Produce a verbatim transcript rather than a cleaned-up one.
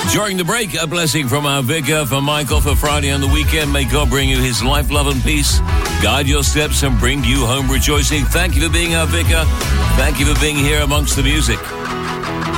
During the break, a blessing from our vicar for Michael for Friday and the weekend. May God bring you his life, love and peace, guide your steps and bring you home rejoicing. Thank you for being our vicar. Thank you for being here amongst the music.